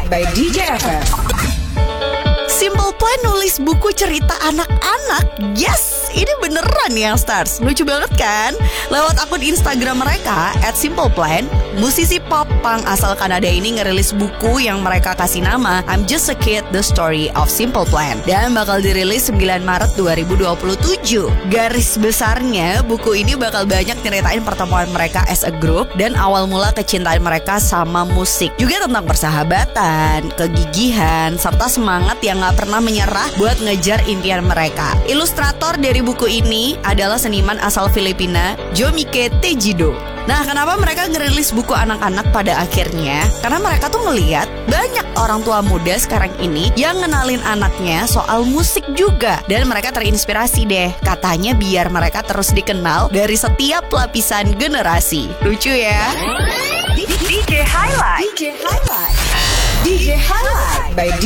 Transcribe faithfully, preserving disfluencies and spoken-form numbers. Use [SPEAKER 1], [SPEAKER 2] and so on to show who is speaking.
[SPEAKER 1] by D J F M.
[SPEAKER 2] Simple Plan nulis buku cerita anak-anak. Yes, ini beneran ya Stars. Lucu banget kan? Lewat akun Instagram mereka at Simple Plan, musisi pop punk asal Kanada ini ngerilis buku yang mereka kasih nama I'm Just a Kid, The Story of Simple Plan, dan bakal dirilis sembilan Maret dua ribu dua puluh tujuh. Garis besarnya, buku ini bakal banyak nyeritain pertemuan mereka as a group dan awal mula kecintaan mereka sama musik. Juga tentang persahabatan, kegigihan, serta semangat yang gak pernah menyerah buat ngejar impian mereka. Ilustrator dari buku ini adalah seniman asal Filipina, Jomike Tejido. Nah, kenapa mereka ngerilis buku anak-anak pada akhirnya? Karena mereka tuh ngeliat banyak orang tua muda sekarang ini yang ngenalin anaknya soal musik juga. Dan mereka terinspirasi deh, katanya biar mereka terus dikenal dari setiap lapisan generasi. Lucu ya?
[SPEAKER 1] D J Highlight. D J Highlight. D J Highlight by D